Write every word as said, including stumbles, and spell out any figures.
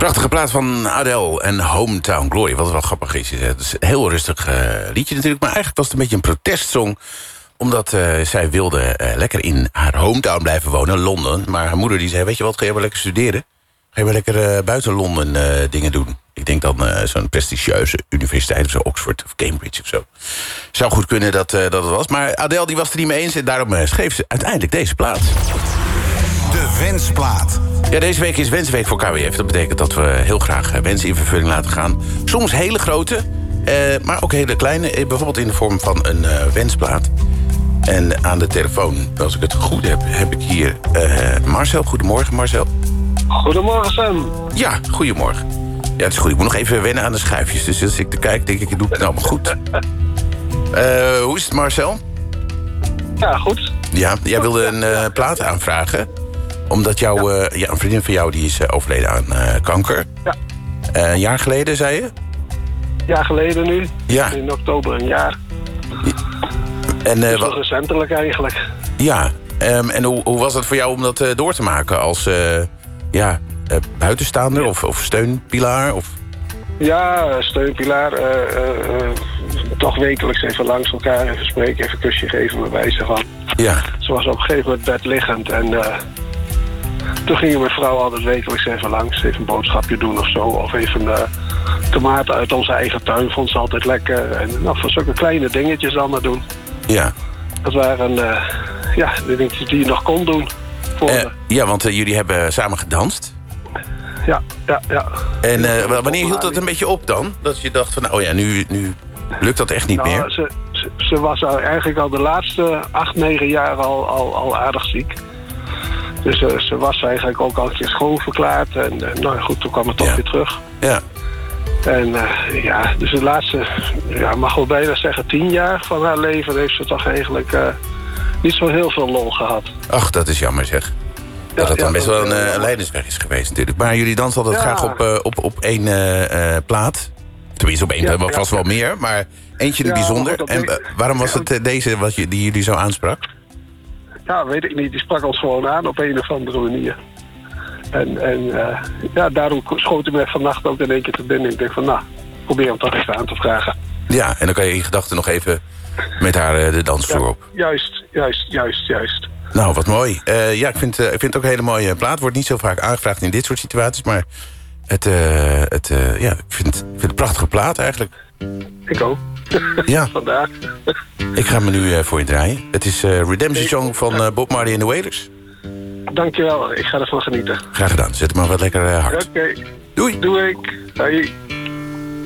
Prachtige plaat van Adele en Hometown Glory. Wat wel grappig is. Het is een heel rustig uh, liedje natuurlijk. Maar eigenlijk was het een beetje een protestsong. Omdat uh, zij wilde uh, lekker in haar hometown blijven wonen, Londen. Maar haar moeder die zei, weet je wat, ga je wel lekker studeren? Ga je wel lekker uh, buiten Londen uh, dingen doen? Ik denk dan uh, zo'n prestigieuze universiteit of zo, Oxford of Cambridge of zo. Zou goed kunnen dat, uh, dat het was. Maar Adele die was het er niet mee eens en daarom uh, schreef ze uiteindelijk deze plaat. De wensplaat. Ja, deze week is Wensweek voor K W F. Dat betekent dat we heel graag wensen in vervulling laten gaan. Soms hele grote, uh, maar ook hele kleine. Bijvoorbeeld in de vorm van een uh, wensplaat. En aan de telefoon, als ik het goed heb, heb ik hier uh, Marcel. Goedemorgen, Marcel. Goedemorgen, Sam. Ja, goedemorgen. Ja, het is goed. Ik moet nog even wennen aan de schuifjes. Dus als ik te kijk, denk ik, ik doe het allemaal goed. Uh, hoe is het, Marcel? Ja, goed. Ja, jij wilde een uh, plaat aanvragen. Omdat jouw, uh, ja, een vriendin van jou die is uh, overleden aan uh, kanker. Ja. Uh, een jaar geleden, zei je? Een jaar geleden nu. Ja. In oktober een jaar. En, uh, dus wat recentelijk eigenlijk. Ja. Um, en hoe, hoe was het voor jou om dat uh, door te maken als uh, ja, uh, buitenstaander of, of steunpilaar? Of? Ja, steunpilaar. Uh, uh, uh, toch wekelijks even langs elkaar even spreken, even een kusje geven, bij wijze van. Ja. Ze was op een gegeven moment bedliggend en uh, toen ging mijn vrouw altijd wekelijks even langs, even een boodschapje doen of zo. Of even uh, tomaten uit onze eigen tuin, vond ze altijd lekker. En nou, voor zulke kleine dingetjes allemaal doen. Ja. Dat waren uh, ja, de dingetjes die je nog kon doen. Voor uh, ja, want uh, jullie hebben samen gedanst. Ja, ja, ja. En uh, wanneer hield dat een beetje op dan? Dat je dacht van, oh ja, nu, nu lukt dat echt niet nou, meer? Ze, ze, ze was eigenlijk al de laatste acht, negen jaar al, al, al aardig ziek. Dus uh, ze was eigenlijk ook al een keer schoonverklaard. En uh, nou goed, toen kwam het toch ja. weer terug. Ja. En uh, ja, dus de laatste, ja, mag wel bijna zeggen, tien jaar van haar leven heeft ze toch eigenlijk uh, niet zo heel veel lol gehad. Ach, dat is jammer zeg. Ja, dat het dan ja, best dat wel een, uh, een leidersweg is geweest natuurlijk. Maar jullie dansen altijd ja. graag op, uh, op, op één uh, plaat. Tenminste op één, ja, ja, vast ja. wel meer. Maar eentje in het ja, bijzonder. goed, En uh, waarom was het uh, deze wat je, die jullie zo aansprak? Ja, weet ik niet. Die sprak ons gewoon aan op een of andere manier. En, en uh, ja, daarom schoot hij me vannacht ook in één keer te binnen. Ik denk van, nou, probeer hem toch even aan te vragen. Ja, en dan kan je in gedachten nog even met haar uh, de dansvloer ja, op. Juist, juist, juist, juist. Nou, wat mooi. Uh, ja, ik vind, uh, ik vind het ook een hele mooie plaat. Wordt niet zo vaak aangevraagd in dit soort situaties. Maar het, uh, het, uh, ja, ik, vind, ik vind het een prachtige plaat eigenlijk. Ik ook. Ja. Vandaag. Ik ga me nu uh, voor je draaien. Het is uh, Redemption Song van uh, Bob Marley en de Wailers. Dankjewel, ik ga ervan genieten. Graag gedaan. Zet hem maar wat lekker uh, hard. Oké. Doei. Doe ik. Hoi.